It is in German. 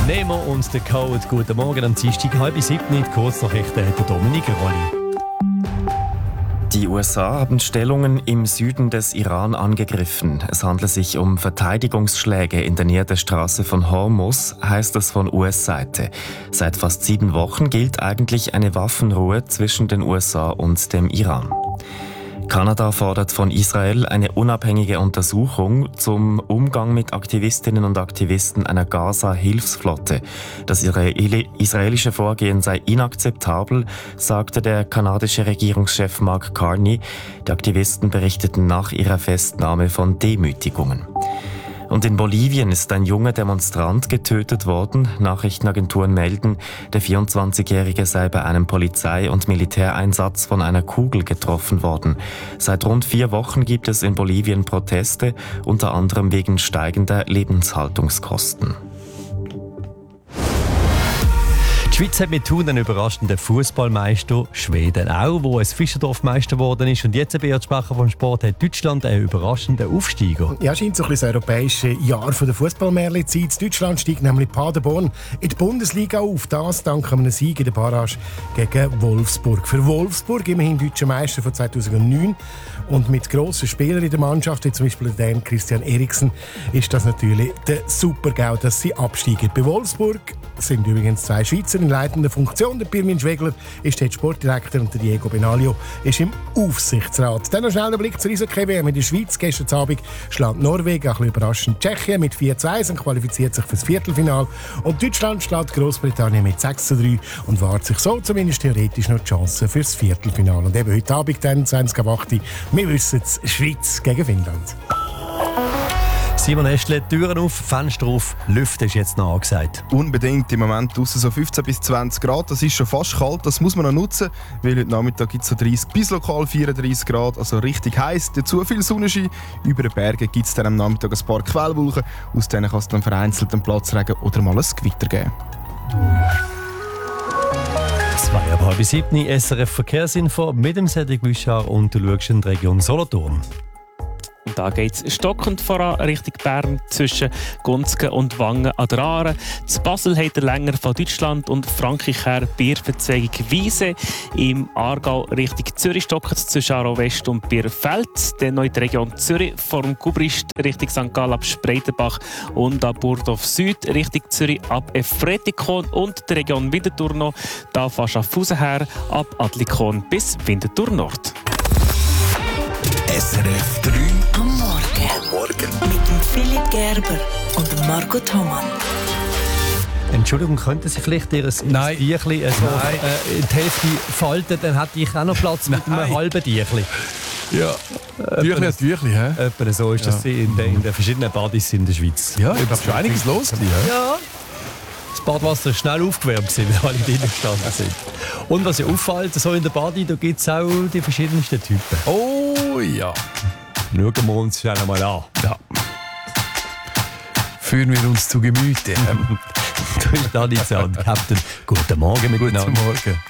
Nemo und der Code. Guten Morgen am Dienstag, 6:30, kurz nach der Dominik Rolli. Die USA haben Stellungen im Süden des Iran angegriffen. Es handelt sich um Verteidigungsschläge in der Nähe der Straße von Hormuz, heißt es von US-Seite. Seit fast 7 Wochen gilt eigentlich eine Waffenruhe zwischen den USA und dem Iran. Kanada fordert von Israel eine unabhängige Untersuchung zum Umgang mit Aktivistinnen und Aktivisten einer Gaza-Hilfsflotte. Das israelische Vorgehen sei inakzeptabel, sagte der kanadische Regierungschef Mark Carney. Die Aktivisten berichteten nach ihrer Festnahme von Demütigungen. Und in Bolivien ist ein junger Demonstrant getötet worden. Nachrichtenagenturen melden, der 24-Jährige sei bei einem Polizei- und Militäreinsatz von einer Kugel getroffen worden. Seit rund 4 Wochen gibt es in Bolivien Proteste, unter anderem wegen steigender Lebenshaltungskosten. Die Schweiz hat mit Thun einen überraschenden Fußballmeister, Schweden auch, wo ein Fischerdorf-Meister geworden ist. Und jetzt, bei Sprecher vom Sport, hat Deutschland einen überraschenden Aufsteiger. Ja, scheint so ein bisschen das europäische Jahr der Fußballmärchen-Zeit. Deutschland steigt nämlich Paderborn in die Bundesliga auf. Das dank einem Sieg in der Barrage gegen Wolfsburg. Für Wolfsburg, immerhin deutscher Meister von 2009 und mit grossen Spielern in der Mannschaft, wie zum Beispiel der Christian Eriksen, ist das natürlich der Super-GAU, dass sie absteigen. Bei Wolfsburg sind übrigens 2 Schweizer in leitender Funktion. Der Pirmin Schwegler ist der Sportdirektor und der Diego Benaglio ist im Aufsichtsrat. Dann noch schnell der Blick zur Eishockey-WM in der Schweiz. Gestern Abend schlägt Norwegen, ein bisschen überraschend, Tschechien mit 4:2 und qualifiziert sich für das Viertelfinale. Und Deutschland schlägt Großbritannien mit 6:3 und wahrt sich so zumindest theoretisch noch die Chance für das Viertelfinale. Und eben heute Abend dann, 20:08, wir wissen es, Schweiz gegen Finnland. Simon Estle, Türen auf, Fenster auf, Lüften ist jetzt noch angesagt. Unbedingt, im Moment draussen so 15 bis 20 Grad. Das ist schon fast kalt, das muss man noch nutzen, weil heute Nachmittag gibt es so 30 bis lokal 34 Grad, also richtig heiß. Dazu viel Sonnenschein. Über den Bergen gibt es dann am Nachmittag ein paar Quellwolken. Aus denen kann es dann vereinzelt einen Platzregen oder mal ein Gewitter geben. 6:30, SRF Verkehrsinfo mit dem Cedric Büschar und du schaust in die Region Solothurn. Da geht es stockend voran Richtung Bern zwischen Gunzgen und Wangen an der Aare. Zu Basel hat er länger von Deutschland und Frankreich her Bierverzweigung Wiese. Im Aargau Richtung Zürich stockend zwischen Aarau West und Bierfeld. Dann noch in der Region Zürich vom Gubrist Richtung St. Gallen ab Spreitenbach und ab Burdorf Süd Richtung Zürich ab Efretikon und der Region Winterthur noch. Da von Schaffhausen her ab Adlikon bis Winterthur Nord. SRF 3 am Morgen. Mit dem Philipp Gerber und dem Marco Thomann. Entschuldigung, könnten Sie vielleicht Ihr Tierchen die Hälfte falten? Dann hätte ich auch noch Platz mit einem halben Tierchen. Ja, Tüchli, hä? Etwa so ist das in den verschiedenen Badis in der Schweiz. Ja, ich glaube schon einiges los. Ja. Das Badwasser ist schnell aufgewärmt, weil alle drinnen gestanden sind. Und was ja auffällt, so in der Badi, da gibt es auch die verschiedensten Typen. Oh ja. Schauen wir uns schnell einmal an. Ja. Führen wir uns zu Gemüte. Da ist Dani und Captain. Guten Morgen miteinander. Guten Morgen.